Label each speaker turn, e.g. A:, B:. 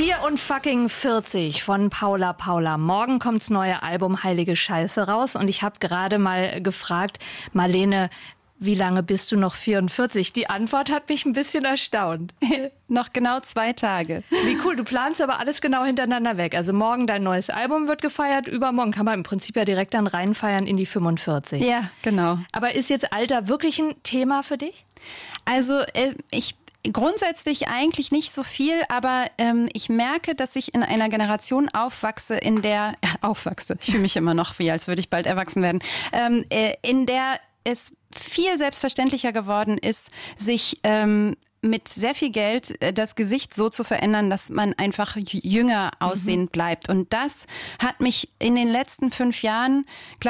A: 44 von Paula Paula. Morgen kommt's neue Album Heilige Scheiße raus und ich habe gerade mal gefragt, Marlene, wie lange bist du noch 44? Die Antwort hat mich ein bisschen erstaunt.
B: Noch genau 2 Tage.
A: Wie cool, du planst aber alles genau hintereinander weg. Also morgen dein neues Album wird gefeiert, übermorgen kann man im Prinzip ja direkt dann reinfeiern in die 45.
B: Ja, genau.
A: Aber ist jetzt Alter wirklich ein Thema für dich?
B: Also grundsätzlich eigentlich nicht so viel, aber ich merke, dass ich in einer Generation aufwachse, ich fühle mich immer noch wie, als würde ich bald erwachsen werden, in der es viel selbstverständlicher geworden ist, sich mit sehr viel Geld das Gesicht so zu verändern, dass man einfach jünger aussehend bleibt. Und das hat mich in den letzten 5 Jahren,